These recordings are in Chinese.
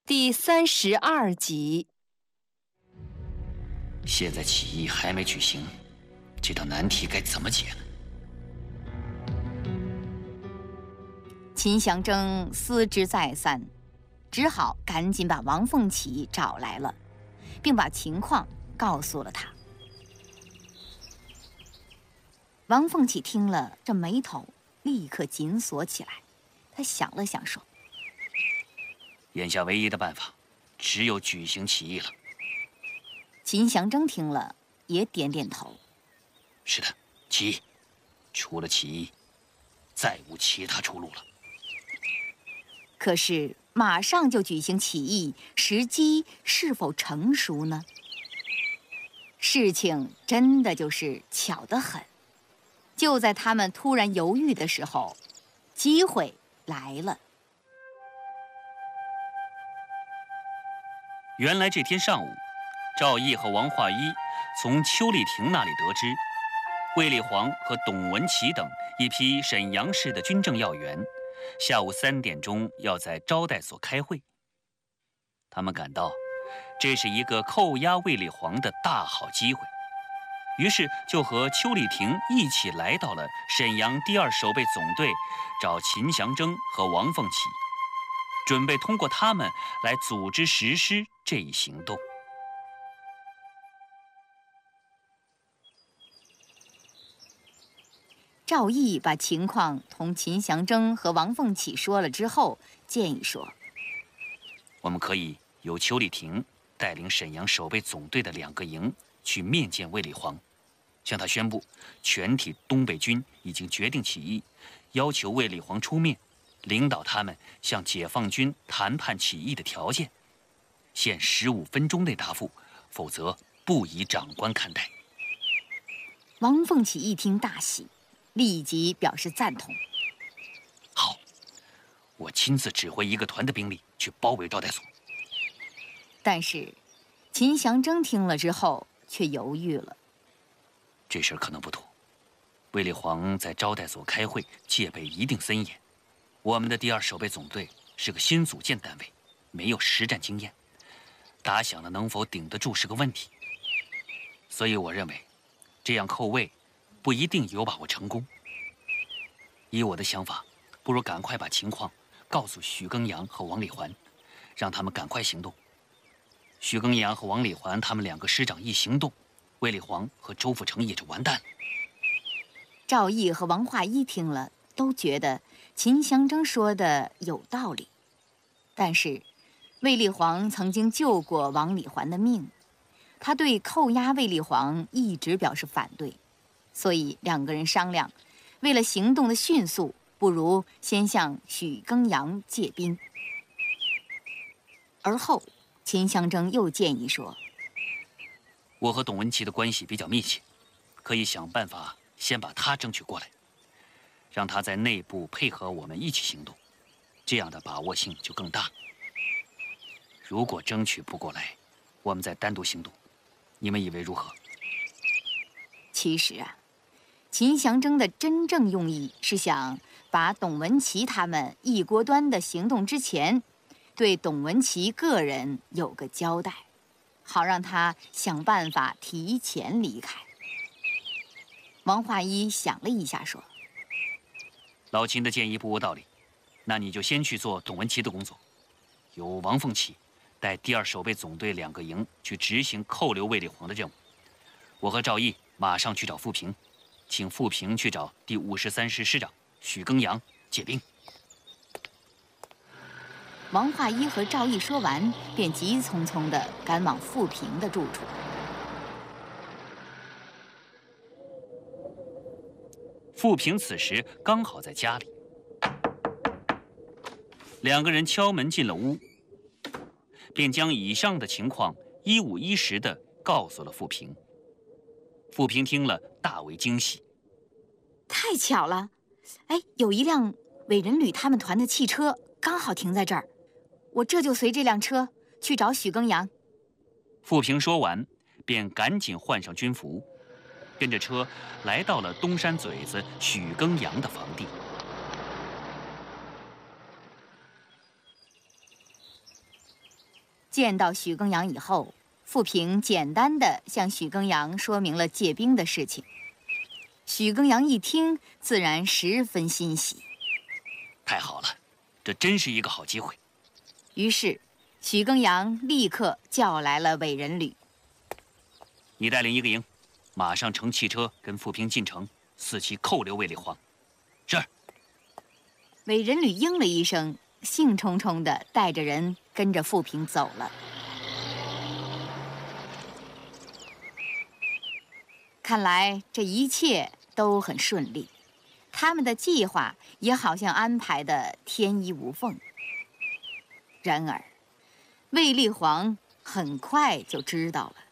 第32集。 现在起义还没举行，这道难题该怎么解呢？ 秦祥征思之再三，只好赶紧把王凤起找来了，并把情况告诉了他。王凤起听了，这眉头立刻紧锁起来。他想了想说：“ 眼下唯一的办法，只有举行起义了。” 秦祥征听了，也点点头：“ 是的，起义，除了起义，再无其他出路了。” 可是马上就举行起义，时机是否成熟呢？事情真的就是巧得很。就在他们突然犹豫的时候，机会来了。 原来这天上午，赵毅和王化一从邱丽婷那里得知，卫立煌和董文琪等一批沈阳市的军政要员，下午3点钟要在招待所开会。他们感到这是一个扣押卫立煌的大好机会，于是就和邱丽婷一起来到了沈阳第2守备总队，找秦祥征和王凤起，准备通过他们来组织实施这一行动。 赵毅把情况同秦祥征和王凤起说了之后，建议说：“ 我们可以由邱丽婷带领沈阳守备总队的2个营去面见卫立煌，向他宣布全体东北军已经决定起义，要求卫立煌出面领导他们向解放军谈判起义的条件，限15分钟内答复，否则不以长官看待。” 王凤起一听大喜，立即表示赞同。 好，我亲自指挥1个团的兵力去包围招待所。 但是秦祥征听了之后却犹豫了。 这事儿可能不妥，卫立煌在招待所开会，戒备一定森严。我们的第2守备总队是个新组建单位，没有实战经验，打响了能否顶得住是个问题。所以我认为，这样扣卫不一定有把握成功。以我的想法，不如赶快把情况告诉许耕阳和王礼环，让他们赶快行动。许耕阳和王礼环他们2个师长一行动，卫立煌和周富成也就完蛋了。 赵毅和王化一听了，都觉得秦祥征说的有道理。但是卫立煌曾经救过王礼环的命，他对扣押卫立煌一直表示反对，所以2个人商量，为了行动的迅速，不如先向许耕阳借兵。而后秦祥征又建议说：“ 我和董文琪的关系比较密切，可以想办法先把他争取过来，让他在内部配合我们一起行动，这样的把握性就更大。如果争取不过来，我们再单独行动，你们以为如何？” 其实啊，秦祥征的真正用意是想把董文琪他们一锅端的行动之前，对董文琪个人有个交代，好让他想办法提前离开。王化一想了一下说：“ 老秦的建议不无道理，那你就先去做董文琪的工作，由王凤起带第2守备总队2个营去执行扣留卫立煌的任务。我和赵毅马上去找傅平，请傅平去找第53师师长许耕阳借兵。” 王化一和赵毅说完，便急匆匆地赶往傅平的住处。 傅平此时刚好在家里，2个人敲门进了屋，便将以上的情况一五一十地告诉了傅平。傅平听了大为惊喜：“ 太巧了，哎，有一辆伟人旅他们团的汽车刚好停在这儿，我这就随这辆车去找许耕阳。” 傅平说完，便赶紧换上军服，跟着车来到了东山嘴子许耕阳的房地。 见到许耕阳以后，傅平简单的向许耕阳说明了借兵的事情。许耕阳一听，自然十分欣喜。 太好了，这真是一个好机会。 于是，许耕阳立刻叫来了韦仁履。 你带领一个营，马上乘汽车跟傅平进城，伺机扣留卫立煌。是。 韦仁履应了一声，兴冲冲地带着人跟着傅平走了。看来这一切都很顺利，他们的计划也好像安排的天衣无缝。然而，卫立煌很快就知道了。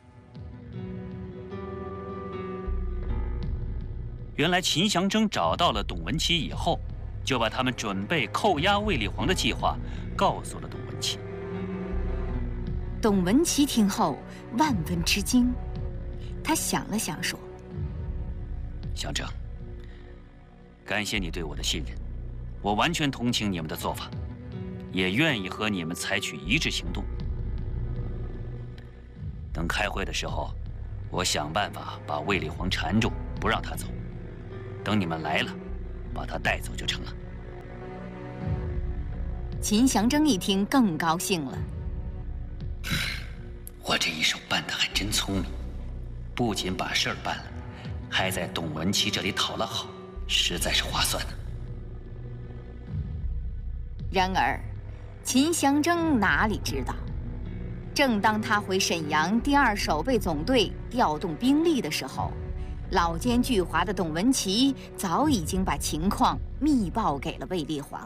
原来秦祥征找到了董文琪以后，就把他们准备扣押卫立煌的计划告诉了董文琪。 董文琪听后万分吃惊，他想了想说：“ 祥征，感谢你对我的信任，我完全同情你们的做法，也愿意和你们采取一致行动。等开会的时候，我想办法把卫立煌缠住，不让他走。等你们来了，把他带走就成了。” 秦祥征一听更高兴了。 我这一手办得还真聪明，不仅把事儿办了，还在董文琪这里讨了好，实在是划算呢。 然而，秦祥征哪里知道，正当他回沈阳第2守备总队调动兵力的时候，老奸巨猾的董文琪早已经把情况密报给了卫立煌。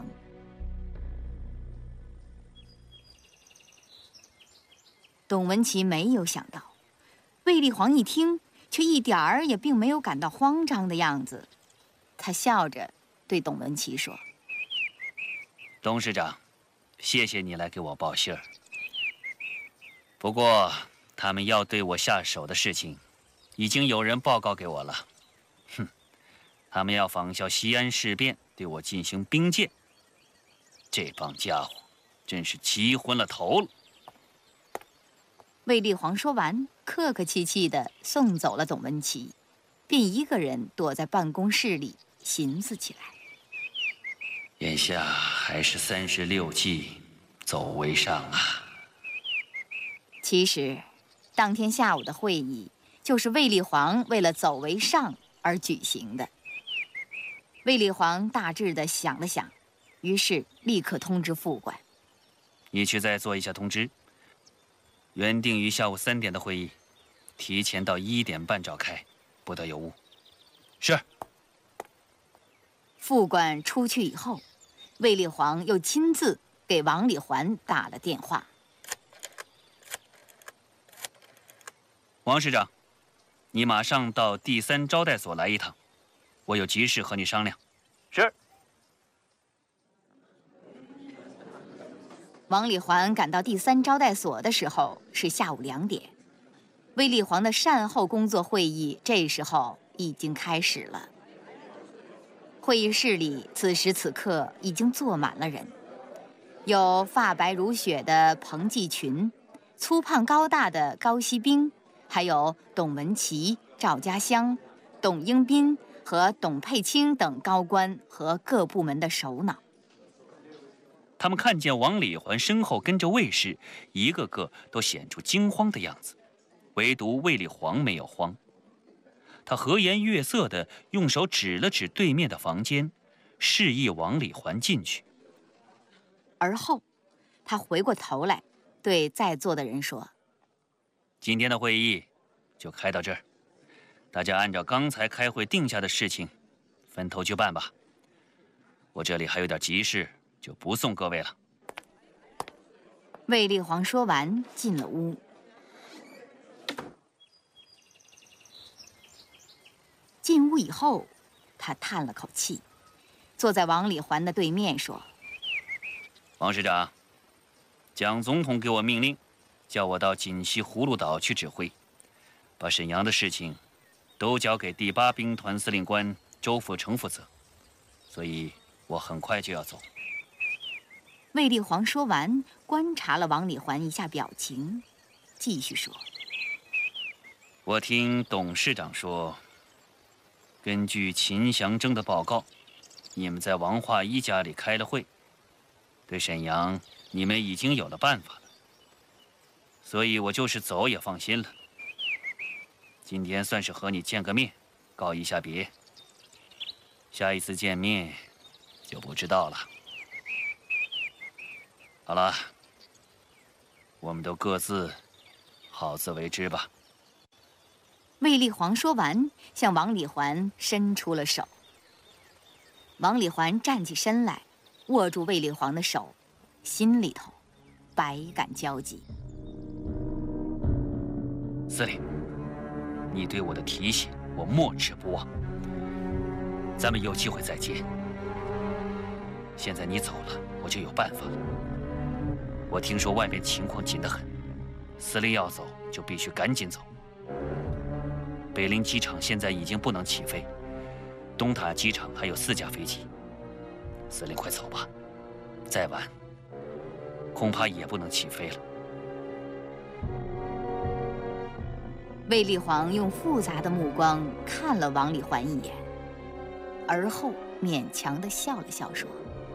董文琪没有想到，卫立煌一听，却一点儿也并没有感到慌张的样子。他笑着对董文琪说：“ 董事长，谢谢你来给我报信儿。不过，他们要对我下手的事情，已经有人报告给我了。哼，他们要仿效西安事变，对我进行兵谏。这帮家伙，真是急昏了头了。” 卫立煌说完，客客气气地送走了董文琪，便一个人躲在办公室里寻思起来。 眼下还是36计，走为上啊。 其实，当天下午的会议就是卫立煌为了走为上而举行的。卫立煌大致地想了想，于是立刻通知副官：“ 你去再做一下通知。原定于下午3点的会议，提前到1点半召开，不得有误。”是。 副官出去以后，卫立煌又亲自给王礼环打了电话：“ 王市长，你马上到第3招待所来一趟，我有急事和你商量。”是。 王礼环赶到第3招待所的时候是下午2点，卫立煌的善后工作会议这时候已经开始了。会议室里此时此刻已经坐满了人，有发白如雪的彭继群，粗胖高大的高锡兵，还有董文琪、赵家湘、董英斌和董佩卿等高官和各部门的首脑。 他们看见王礼环身后跟着卫士，一个个都显出惊慌的样子，唯独卫立煌没有慌。他和颜悦色地用手指了指对面的房间，示意王礼环进去。 而后，他回过头来，对在座的人说：“ 今天的会议就开到这儿，大家按照刚才开会定下的事情，分头去办吧。我这里还有点急事，就不送各位了。” 卫立煌说完，进了屋。进屋以后，他叹了口气，坐在王礼环的对面说：“ 王市长，蒋总统给我命令，叫我到锦西葫芦岛去指挥，把沈阳的事情都交给第8兵团司令官周富成负责，所以我很快就要走。” 卫立煌说完，观察了王礼环一下表情，继续说：“ 我听董事长说，根据秦祥征的报告，你们在王化一家里开了会，对沈阳你们已经有了办法了。所以我就是走也放心了。今天算是和你见个面，告一下别。下一次见面就不知道了。好了，我们都各自好自为之吧。” 卫立煌说完，向王礼环伸出了手。王礼环站起身来，握住卫立煌的手，心里头百感交集。 司令，你对我的提醒，我没齿不忘。咱们有机会再见。现在你走了，我就有办法了。我听说外面情况紧得很，司令要走就必须赶紧走。北陵机场现在已经不能起飞，东塔机场还有4架飞机。司令，快走吧，再晚恐怕也不能起飞了。 卫立煌用复杂的目光看了王礼环一眼，而后勉强地笑了笑，说：“